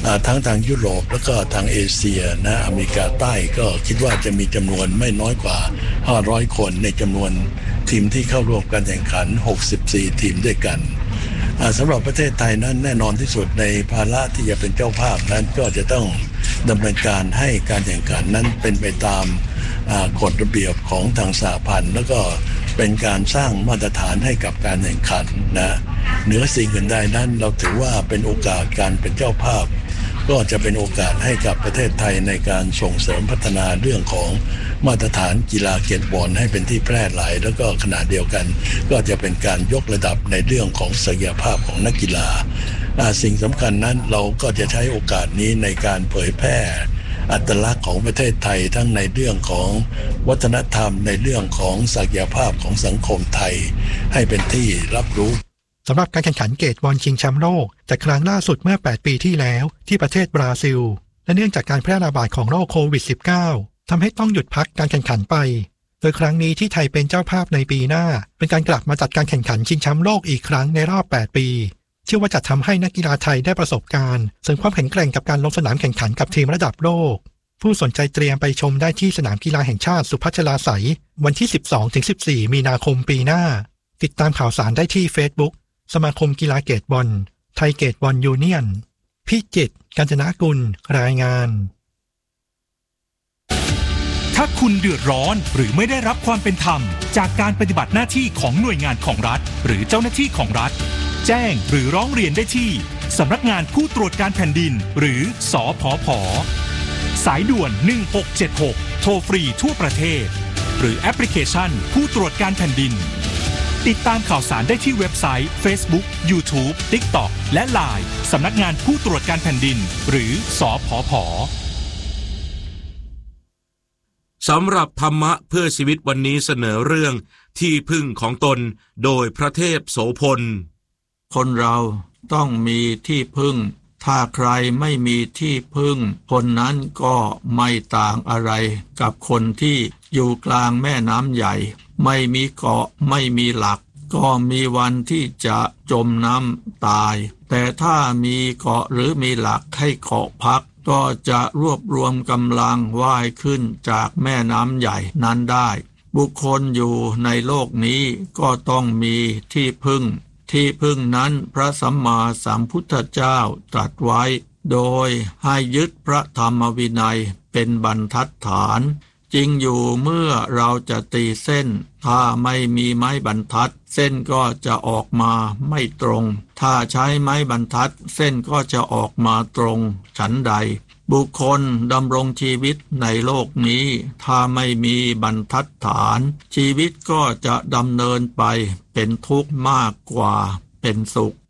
ทั้งทางยุโรปแล้วก็ทางเอเชียนะอเมริกาใต้ก็คิดว่าจะมีจำนวนไม่น้อยกว่า500คนในจำนวนทีมที่เข้าร่วมการแข่งขัน64ทีมด้วยกันสำหรับประเทศไทยนั้นแน่นอนที่สุดในภาระที่จะเป็นเจ้าภาพนั้นก็จะต้องดำเนินการให้การแข่งขันนั้นเป็นไปตามกฎระเบียบของทางสหพันธ์แล้วก็เป็นการสร้างมาตรฐานให้กับการแข่งขันนะเหนือสิ่งอื่นใดนั้นเราถือว่าเป็นโอกาสการเป็นเจ้าภาพก็จะเป็นโอกาสให้กับประเทศไทยในการส่งเสริมพัฒนาเรื่องของมาตรฐานกีฬาเกตบอลให้เป็นที่แพร่หลายแล้วก็ขณะเดียวกันก็จะเป็นการยกระดับในเรื่องของศักยภาพของนักกีฬาสิ่งสำคัญนั้นเราก็จะใช้โอกาสนี้ในการเผยแพร่อัตลักษณ์ของประเทศไทยทั้งในเรื่องของวัฒนธรรมในเรื่องของศักยภาพของสังคมไทยให้เป็นที่รับรู้สำหรับการแข่งขันเกตบอลชิงแชมป์โลกจากครั้งล่าสุดเมื่อ8ปีที่แล้วที่ประเทศบราซิลและเนื่องจากการแพร่ระบาดของโรคโควิด -19 ทำให้ต้องหยุดพักการแข่งขันไปโดยครั้งนี้ที่ไทยเป็นเจ้าภาพในปีหน้าเป็นการกลับมาจัดการแข่งขันชิงแชมป์โลกอีกครั้งในรอบ8ปีเชื่อว่าจะทำให้นักกีฬาไทยได้ประสบการณ์เสริมความแข็งแกร่งกับการลงสนามแข่งขันกับทีมระดับโลกผู้สนใจเตรียมไปชมได้ที่สนามกีฬาแห่งชาติสุพัชลาไสยวันที่ 12-14 มีนาคมปีหน้าติดตามข่าวสารได้ที่ Facebook สมาคมกีฬาเกตบอลไทยเกตบอลยูเนียนพิจิตร กาญจนกุลรายงานถ้าคุณเดือดร้อนหรือไม่ได้รับความเป็นธรรมจากการปฏิบัติหน้าที่ของหน่วยงานของรัฐหรือเจ้าหน้าที่ของรัฐแจ้งหรือร้องเรียนได้ที่สำนักงานผู้ตรวจการแผ่นดินหรือสผผ.สายด่วน1676โทรฟรีทั่วประเทศหรือแอปพลิเคชันผู้ตรวจการแผ่นดินติดตามข่าวสารได้ที่เว็บไซต์ Facebook YouTube TikTok และ LINE สำนักงานผู้ตรวจการแผ่นดินหรือสผผ. สำหรับธรรมะเพื่อชีวิตวันนี้เสนอเรื่องที่พึ่งของตนโดยพระเทพโสพลคนเราต้องมีที่พึ่งถ้าใครไม่มีที่พึ่งคนนั้นก็ไม่ต่างอะไรกับคนที่อยู่กลางแม่น้ำใหญ่ไม่มีเกาะไม่มีหลักก็มีวันที่จะจมน้ำตายแต่ถ้ามีเกาะหรือมีหลักให้เกาะพักก็จะรวบรวมกำลังว่ายขึ้นจากแม่น้ำใหญ่นั้นได้บุคคลอยู่ในโลกนี้ก็ต้องมีที่พึ่งที่พึ่งนั้นพระสัมมาสัมพุทธเจ้าตรัสไว้โดยให้ยึดพระธรรมวินัยเป็นบรรทัดฐานจริงอยู่เมื่อเราจะตีเส้นถ้าไม่มีไม้บรรทัดเส้นก็จะออกมาไม่ตรงถ้าใช้ไม้บรรทัดเส้นก็จะออกมาตรงฉันใดบุคคลดำรงชีวิตในโลกนี้ถ้าไม่มีบรรทัดฐานชีวิตก็จะดำเนินไปเป็นทุกข์มากกว่าเป็นสุข